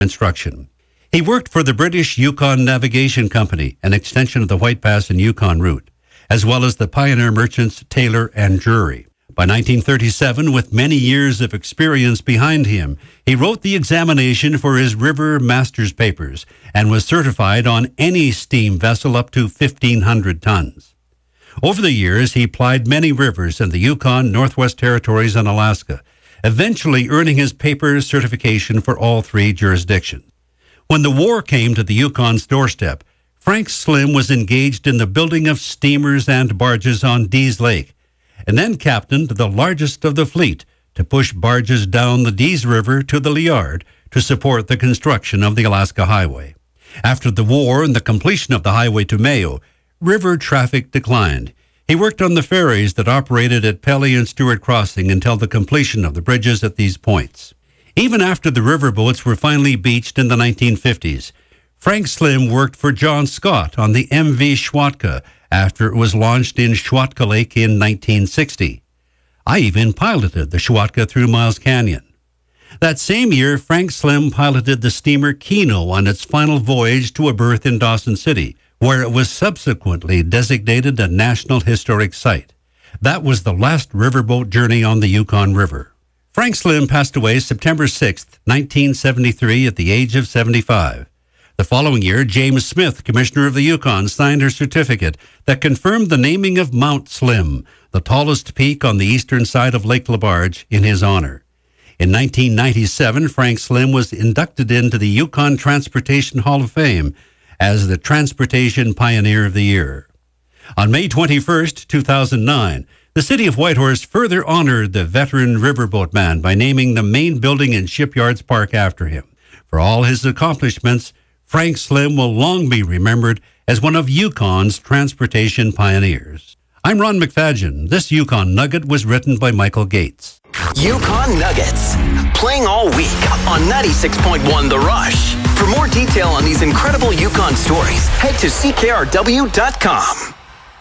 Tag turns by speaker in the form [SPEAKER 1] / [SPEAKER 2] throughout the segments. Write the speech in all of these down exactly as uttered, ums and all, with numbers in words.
[SPEAKER 1] construction. He worked for the British Yukon Navigation Company, an extension of the White Pass and Yukon route, as well as the pioneer merchants Taylor and Drury. By nineteen thirty-seven, with many years of experience behind him, he wrote the examination for his river master's papers and was certified on any steam vessel up to fifteen hundred tons. Over the years, he plied many rivers in the Yukon, Northwest Territories, and Alaska, eventually earning his paper certification for all three jurisdictions. When the war came to the Yukon's doorstep, Frank Slim was engaged in the building of steamers and barges on Dease Lake, and then captained the largest of the fleet to push barges down the Dease River to the Liard to support the construction of the Alaska Highway. After the war and the completion of the highway to Mayo, river traffic declined. He worked on the ferries that operated at Pelly and Stewart Crossing until the completion of the bridges at these points. Even after the riverboats were finally beached in the nineteen fifties, Frank Slim worked for John Scott on the M V Schwatka after it was launched in Schwatka Lake in nineteen sixty. I even piloted the Schwatka through Miles Canyon. That same year, Frank Slim piloted the steamer Keno on its final voyage to a berth in Dawson City, where it was subsequently designated a National Historic Site. That was the last riverboat journey on the Yukon River. Frank Slim passed away September sixth, nineteen seventy-three, at the age of seventy-five. The following year, James Smith, Commissioner of the Yukon, signed her certificate that confirmed the naming of Mount Slim, the tallest peak on the eastern side of Lake Labarge, in his honor. In nineteen ninety-seven, Frank Slim was inducted into the Yukon Transportation Hall of Fame as the Transportation Pioneer of the Year. On May twenty-first, two thousand nine, the city of Whitehorse further honored the veteran riverboat man by naming the main building in Shipyards Park after him. For all his accomplishments, Frank Slim will long be remembered as one of Yukon's transportation pioneers. I'm Ron McFadgen. This Yukon Nugget was written by Michael Gates.
[SPEAKER 2] Yukon Nuggets, playing all week on ninety-six point one The Rush. For more detail on these incredible Yukon stories, head to C K R W dot com.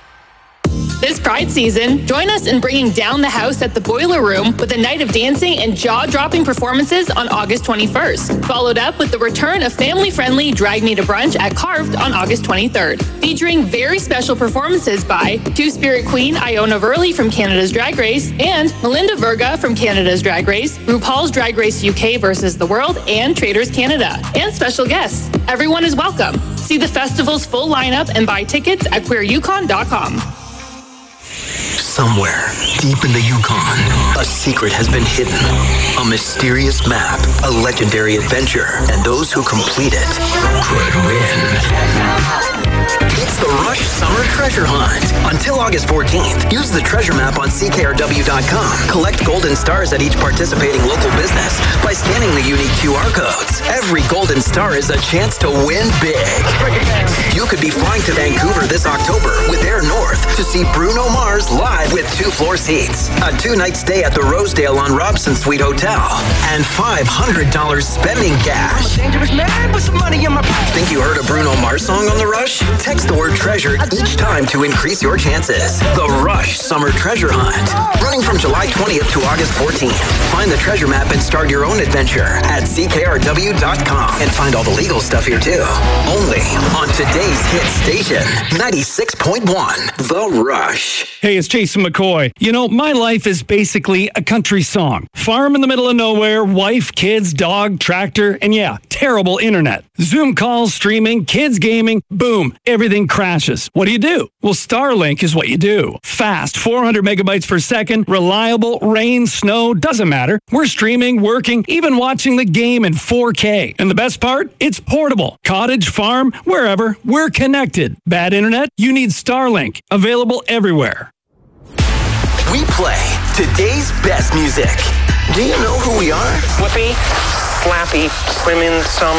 [SPEAKER 3] This Pride season, join us in bringing down the house at the Boiler Room with a night of dancing and jaw-dropping performances on August twenty-first, followed up with the return of family-friendly Drag Me to Brunch at Carved on August twenty-third, featuring very special performances by Two-Spirit Queen Iona Verley from Canada's Drag Race and Melinda Verga from Canada's Drag Race, RuPaul's Drag Race U K versus the World, and Traders Canada, and special guests. Everyone is welcome. See the festival's full lineup and buy tickets at queer yukon dot com.
[SPEAKER 2] Somewhere, deep in the Yukon, a secret has been hidden. A mysterious map, a legendary adventure, and those who complete it could win. It's the Rush Summer Treasure Hunt. Until August fourteenth, use the treasure map on C K R W dot com. Collect golden stars at each participating local business by scanning the unique Q R codes. Every golden star is a chance to win big. You could be flying to Vancouver this October with Air North to see Bruno Mars live with two floor seats, a two-night stay at the Rosedale on Robson Suite Hotel, and five hundred dollars spending cash. I'm a dangerous man with some money in my pocket. Think you heard a Bruno Mars song on The Rush? Text the word treasure each time to increase your chances. The Rush Summer Treasure Hunt, running from July twentieth to August fourteenth. Find the treasure map and start your own adventure at C K R W dot com. And find all the legal stuff here too. Only on today's hit station, ninety-six point one, The Rush.
[SPEAKER 4] Hey, it's Jason McCoy. You know, my life is basically a country song. Farm in the middle of nowhere, wife, kids, dog, tractor, and yeah, terrible internet. Zoom calls, streaming, kids gaming, boom, everything crashes. What do you do? Well, Starlink is what you do. Fast, four hundred megabytes per second, reliable, rain, snow, doesn't matter. We're streaming, working, even watching the game in four K. And the best part? It's portable. Cottage, farm, wherever, we're connected. Bad internet? You need Starlink. Available everywhere.
[SPEAKER 2] We play today's best music. Do you know who we are?
[SPEAKER 5] Flippy, Flappy, Swim in Some